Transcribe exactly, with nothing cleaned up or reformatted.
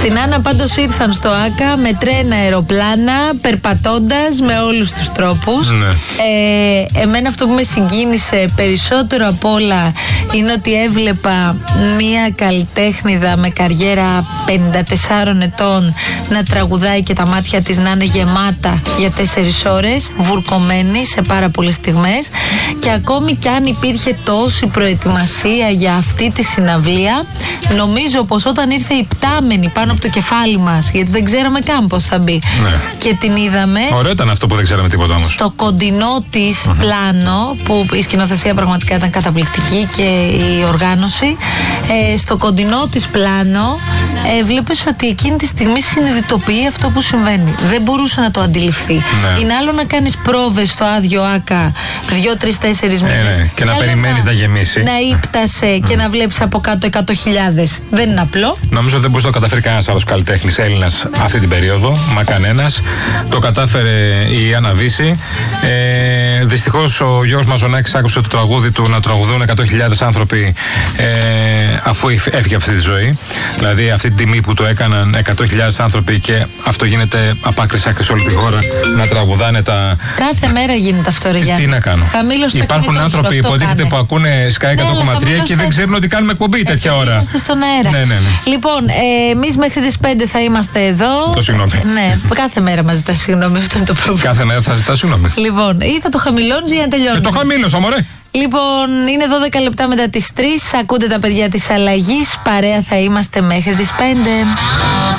Στην Άννα πάντως ήρθαν στο Άκα με τρένα, αεροπλάνα, περπατώντας με όλους τους τρόπους. Ναι. Ε, εμένα αυτό που με συγκίνησε περισσότερο απ' όλα είναι ότι έβλεπα μία καλλιτέχνηδα με καριέρα πενήντα τεσσάρων ετών να τραγουδάει και τα μάτια της να είναι γεμάτα για τέσσερις ώρες, βουρκωμένη σε πάρα πολλές στιγμές. Και ακόμη κι αν υπήρχε τόση προετοιμασία για αυτή τη συναυλία, νομίζω πως όταν ήρθε η πτάμενη πάνω από το κεφάλι μας, γιατί δεν ξέραμε καν πώς θα μπει, ναι, και την είδαμε. Ωραίο ήταν αυτό που δεν ξέραμε τίποτα όμως. Στο κοντινό της uh-huh. πλάνο, που η σκηνοθεσία πραγματικά ήταν καταπληκτική και η οργάνωση, ε, στο κοντινό της πλάνο ε, βλέπεις ότι εκείνη τη στιγμή συνειδητοποιεί αυτό που συμβαίνει. Δεν μπορούσε να το αντιληφθεί. Ναι. Είναι άλλο να κάνεις πρόβες στο άδειο Άκα δύο, τρεις, τέσσερις μήνες. Ε, ναι. Και να περιμένεις να, να γεμίσει. Να ύπτασε mm. και να βλέπεις από κάτω εκατό χιλιάδες. Δεν είναι απλό. Νομίζω δεν μπορούσε να το καταφέρει κανένας άλλος καλλιτέχνης Έλληνας αυτή την περίοδο. Μα κανένας. Το κατάφερε η Άννα Βύση. Ε, δυστυχώς ο Γιώργος Μαζονάκης άκουσε το τραγούδι του να τραγουδούν εκατό χιλιάδες άνθρωποι ε, αφού έφυγε αυτή τη ζωή. Δηλαδή αυτή την τιμή που το έκαναν εκατό χιλιάδες άνθρωποι και αυτό γίνεται απ' άκρης άκρης όλη τη χώρα να τραγουδάνε τα. Κάθε μέρα γίνεται αυτό, ρε Γιάννη. Τι να κάνω. Υπάρχουν άνθρωποι υποτίθεται που ακούνε Sky εκατό κόμμα τρία και δεν ξέρουν ότι κάνουμε εκπομπή τέτοια ώρα. Είμαστε στον αέρα. Ναι, ναι, ναι. Λοιπόν, ε, εμείς μέχρι τις πέντε θα είμαστε εδώ. Το συγγνώμη. Ναι, κάθε μέρα μας ζητά συγγνώμη, αυτό είναι το πρόβλημα. Κάθε μέρα θα ζητά συγγνώμη. Λοιπόν, ή θα το χαμηλώνεις ή να τελειώνει. Ε, το χαμήλωσα, μωρέ. Λοιπόν, είναι δώδεκα λεπτά μετά τις τρεις. Ακούτε τα παιδιά της αλλαγής. Παρέα θα είμαστε μέχρι τις πέντε.